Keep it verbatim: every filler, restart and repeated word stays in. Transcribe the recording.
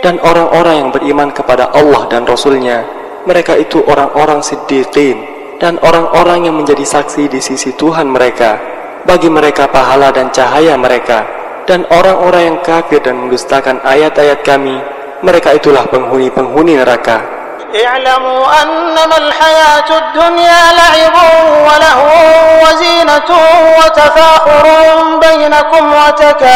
Dan orang-orang yang beriman kepada Allah dan Rasul-Nya, mereka itu orang-orang siddiqin dan orang-orang yang menjadi saksi di sisi Tuhan mereka. Bagi mereka pahala dan cahaya mereka. Dan orang-orang yang kafir dan mendustakan ayat-ayat kami, mereka itulah penghuni-penghuni neraka. اعلموا أنما الحياة الدنيا لعب ولهو وزينة وتفاخر بينكم وتكاثر